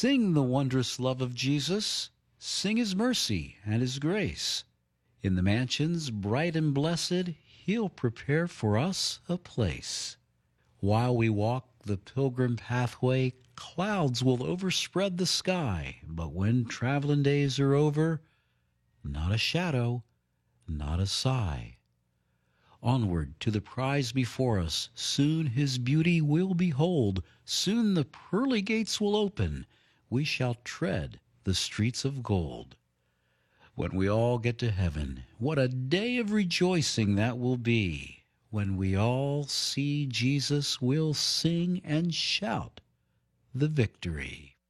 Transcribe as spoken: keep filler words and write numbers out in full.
Sing the wondrous love of Jesus. Sing his mercy and his grace. In the mansions bright and blessed, he'll prepare for us a place. While we walk the pilgrim pathway, clouds will overspread the sky. But when traveling days are over, not a shadow, not a sigh. Onward to the prize before us, soon his beauty we'll behold. Soon the pearly gates will open, we shall tread the streets of gold. When we all get to heaven, what a day of rejoicing that will be. When we all see Jesus, we'll sing and shout the victory.